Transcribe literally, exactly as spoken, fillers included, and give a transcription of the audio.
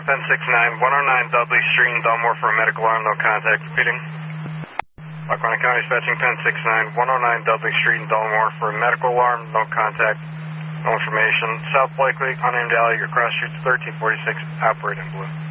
Penn six nine, one oh nine Dudley Street in Delmore for a medical alarm, no contact. Repeating. Lackawanna County dispatching Penn six nine, one oh nine Dudley Street in Delmore for a medical alarm, no contact. No information. South Blakely, unnamed alley, your cross streets thirteen forty-six, operating blue.